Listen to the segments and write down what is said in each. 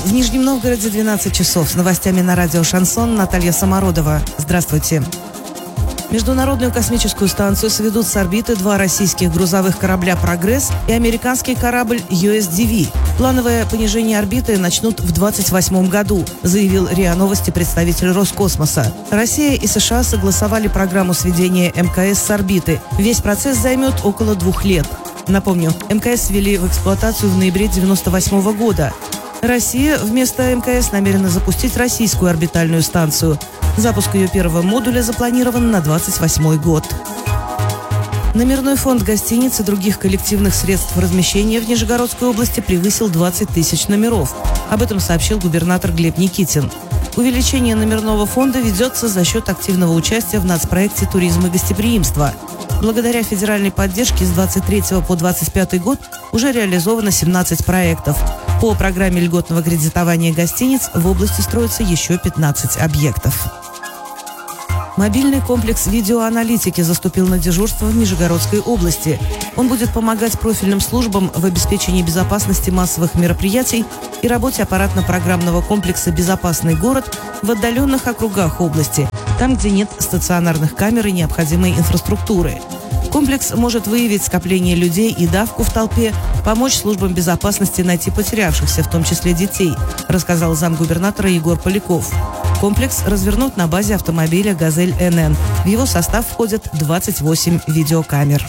В Нижнем Новгороде 12 часов. С новостями на радио «Шансон» Наталья Самородова. Здравствуйте. Международную космическую станцию сведут с орбиты два российских грузовых корабля «Прогресс» и американский корабль USDV. Плановое понижение орбиты начнут в 2028 году, заявил РИА Новости представитель Роскосмоса. Россия и США согласовали программу сведения МКС с орбиты. Весь процесс займет около 2 лет. Напомню, МКС ввели в эксплуатацию в ноябре 1998 года. Россия вместо МКС намерена запустить российскую орбитальную станцию. Запуск ее первого модуля запланирован на 2028 год. Номерной фонд гостиниц и других коллективных средств размещения в Нижегородской области превысил 20 тысяч номеров. Об этом сообщил губернатор Глеб Никитин. Увеличение номерного фонда ведется за счет активного участия в нацпроекте «Туризм и гостеприимство». Благодаря федеральной поддержке с 23 по 25 год уже реализовано 17 проектов. По программе льготного кредитования гостиниц в области строится еще 15 объектов. Мобильный комплекс видеоаналитики заступил на дежурство в Нижегородской области. Он будет помогать профильным службам в обеспечении безопасности массовых мероприятий и работе аппаратно-программного комплекса «Безопасный город» в отдаленных округах области, там, где нет стационарных камер и необходимой инфраструктуры. Комплекс может выявить скопление людей и давку в толпе, помочь службам безопасности найти потерявшихся, в том числе детей, рассказал замгубернатора Егор Поляков. Комплекс развернут на базе автомобиля «Газель НН». В его состав входят 28 видеокамер.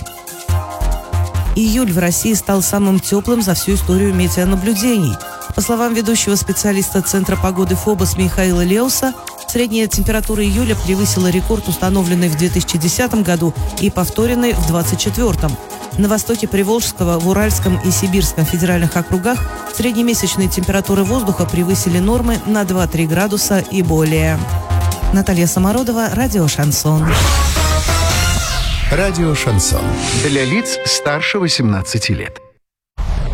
Июль в России стал самым теплым за всю историю метеонаблюдений. По словам ведущего специалиста Центра погоды ФОБОС Михаила Леуса, средняя температура июля превысила рекорд, установленный в 2010 году и повторенный в 2024. На востоке Приволжского, в Уральском и Сибирском федеральных округах среднемесячные температуры воздуха превысили нормы на 2-3 градуса и более. Наталья Самородова, радио «Шансон». Радио «Шансон». Для лиц старше 18 лет.